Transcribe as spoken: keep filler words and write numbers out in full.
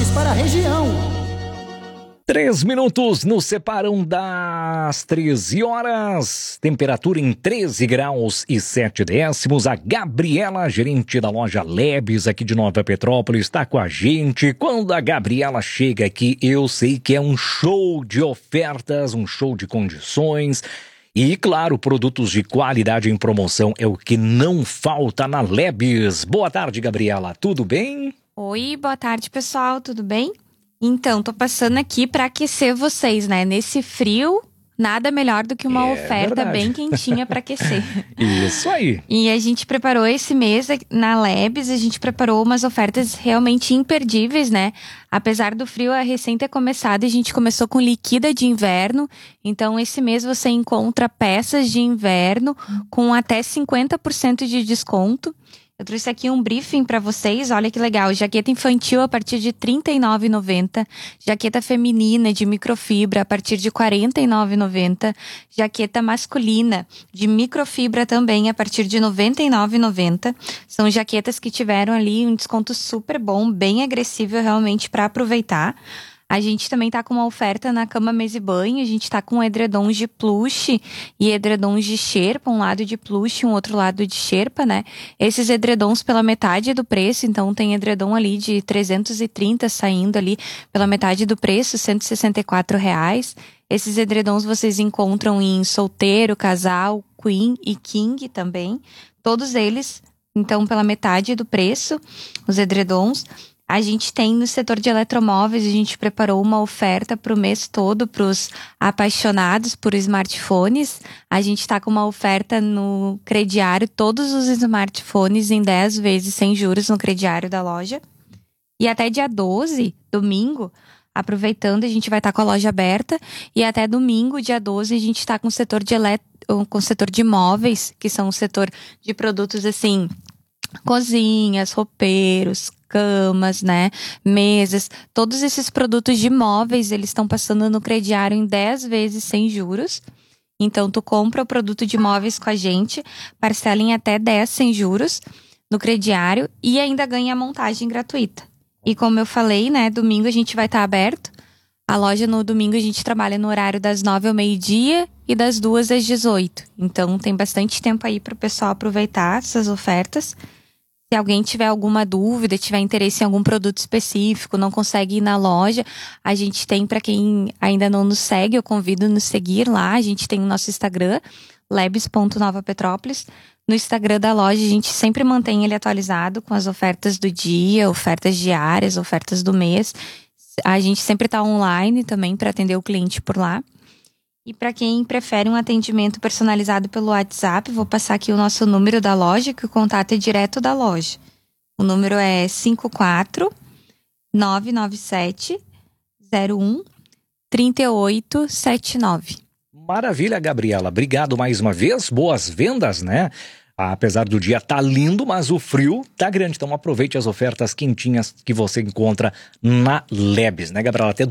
Petrópolis para a região. Três minutos nos separam das treze horas, temperatura em treze graus e sete décimos. A Gabriela, gerente da loja Lebes aqui de Nova Petrópolis, está com a gente. Quando a Gabriela chega aqui, eu sei que é um show de ofertas, um show de condições. E, claro, produtos de qualidade em promoção é o que não falta na Lebes. Boa tarde, Gabriela, tudo bem? Oi, boa tarde, pessoal, tudo bem? Então, tô passando aqui para aquecer vocês, né? Nesse frio, nada melhor do que uma é oferta verdade. bem quentinha para aquecer. Isso aí. E a gente preparou esse mês na Lebes, a gente preparou umas ofertas realmente imperdíveis, né? Apesar do frio a recém ter começado, a gente começou com liquida de inverno. Então, esse mês você encontra peças de inverno com até cinquenta por cento de desconto. Eu trouxe aqui um briefing para vocês, olha que legal. Jaqueta infantil a partir de trinta e nove reais e noventa centavos. Jaqueta feminina de microfibra a partir de quarenta e nove reais e noventa centavos. Jaqueta masculina de microfibra também a partir de noventa e nove reais e noventa centavos. São jaquetas que tiveram ali um desconto super bom, bem agressivo realmente para aproveitar. A gente também tá com uma oferta na cama, mesa e banho. A gente tá com edredons de plush e edredons de xerpa. Um lado de plush e um outro lado de xerpa, né? Esses edredons pela metade do preço. Então tem edredom ali de trezentos e trinta saindo ali pela metade do preço, cento e sessenta e quatro reais. Esses edredons vocês encontram em solteiro, casal, queen e king também. Todos eles, então, pela metade do preço, os edredons. A gente tem no setor de eletromóveis, a gente preparou uma oferta para o mês todo para os apaixonados por smartphones. A gente está com uma oferta no crediário, todos os smartphones em dez vezes sem juros no crediário da loja. E até dia doze, domingo, aproveitando, a gente vai estar tá com a loja aberta. E até domingo, dia doze, a gente está com o setor de elet... com o setor de móveis, que são o setor de produtos assim, cozinhas, roupeiros, camas, né, mesas, todos esses produtos de móveis, eles estão passando no crediário em dez vezes sem juros. Então, tu compra o produto de móveis com a gente, parcela em até dez sem juros no crediário e ainda ganha a montagem gratuita. E como eu falei, né, domingo a gente vai estar aberto. A loja no domingo a gente trabalha no horário das nove ao meio-dia e das duas às dezoito. Então, tem bastante tempo aí para o pessoal aproveitar essas ofertas. Se alguém tiver alguma dúvida, tiver interesse em algum produto específico, não consegue ir na loja, a gente tem, para quem ainda não nos segue, eu convido a nos seguir lá. A gente tem o nosso Instagram, lebes ponto nova petrópolis. No Instagram da loja, a gente sempre mantém ele atualizado com as ofertas do dia, ofertas diárias, ofertas do mês. A gente sempre está online também para atender o cliente por lá. E para quem prefere um atendimento personalizado pelo WhatsApp, vou passar aqui o nosso número da loja, que o contato é direto da loja. O número é cinco quatro nove nove sete zero um três oito sete nove. Maravilha, Gabriela. Obrigado mais uma vez. Boas vendas, né? Apesar do dia tá lindo, mas o frio tá grande. Então aproveite as ofertas quentinhas que você encontra na Lebes, né, Gabriela? Até